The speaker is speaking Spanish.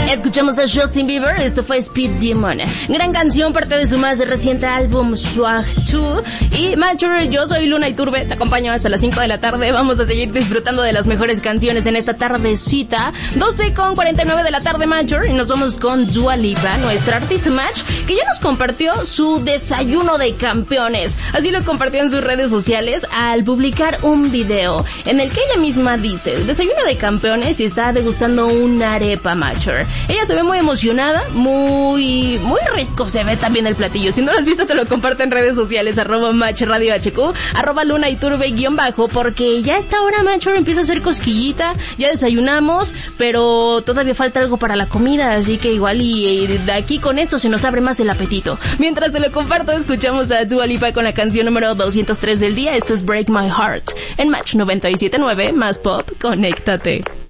Escuchamos a Justin Bieber, esto fue Speed Demon. Gran canción, parte de su más reciente álbum Swag 2. Y Mature, yo soy Luna Iturbe, te acompaño hasta las 5 de la tarde. Vamos a seguir disfrutando de las mejores canciones en esta tardecita. 12:49 de la tarde, Mature, y nos vamos con Dua Lipa, nuestra artista match, que ya nos compartió su desayuno de campeones. Así lo compartió en sus redes sociales al publicar un video en el que ella misma dice: desayuno de campeones, y está degustando una arepa, Mature. Ella se ve muy emocionada, muy rico se ve también el platillo. Si no lo has visto, te lo comparto en redes sociales, @MatchRadioHQ, @LunaIturbe_, porque ya a esta hora, Mature, empieza a hacer cosquillita. Ya desayunamos, pero todavía falta algo para la comida, así que igual y de aquí con esto se nos abre más el apetito. Mientras te lo comparto, escuchamos a Dua Lipa con la canción número 203 del día. Esto es Break My Heart en Match 97.9, más pop, conéctate.